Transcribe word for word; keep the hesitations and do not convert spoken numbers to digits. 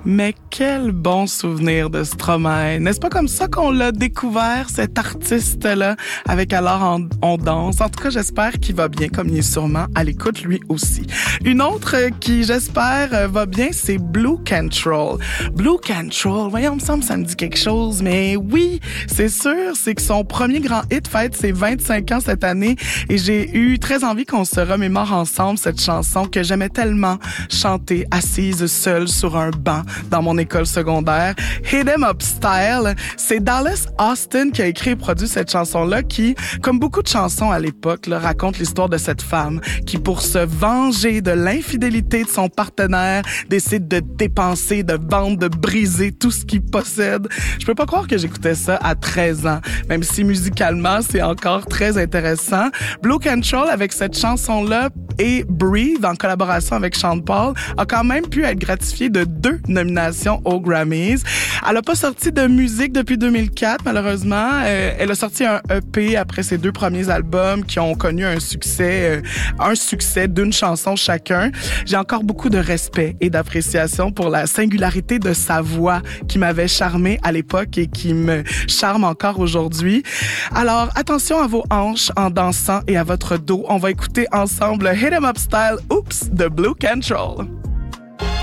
Mais quel bon souvenir de Stromae. N'est-ce pas comme ça qu'on l'a découvert, cet artiste-là, avec Alors on, on danse? En tout cas, j'espère qu'il va bien, comme il est sûrement à l'écoute lui aussi. Une autre qui, j'espère, va bien, c'est Blue Control. Blue Control, voyons, il me semble que ça me dit quelque chose, mais oui, c'est sûr, c'est que son premier grand hit fête ses vingt-cinq ans cette année et j'ai eu très envie qu'on se remémore ensemble cette chanson que j'aimais tellement chanter assise seule sur un banc dans mon école secondaire. Hit 'em Up Style. C'est Dallas Austin qui a écrit et produit cette chanson-là qui, comme beaucoup de chansons à l'époque, là, raconte l'histoire de cette femme qui, pour se venger de l'infidélité de son partenaire, décide de dépenser, de vendre, de briser tout ce qu'il possède. Je peux pas croire que j'écoutais ça à treize ans, même si musicalement, c'est encore très intéressant. Blue Control, avec cette chanson-là, et Breathe, en collaboration avec Sean Paul, a quand même pu être gratifiée de deux nominations aux Grammys. Elle a pas sorti de musique depuis deux mille quatre, malheureusement. Euh, elle a sorti un E P après ses deux premiers albums qui ont connu un succès, euh, un succès d'une chanson chacun. J'ai encore beaucoup de respect et d'appréciation pour la singularité de sa voix qui m'avait charmée à l'époque et qui me charme encore aujourd'hui. Alors, attention à vos hanches en dansant et à votre dos. On va écouter ensemble Hit 'em Up Style, Oops, de Blue Control.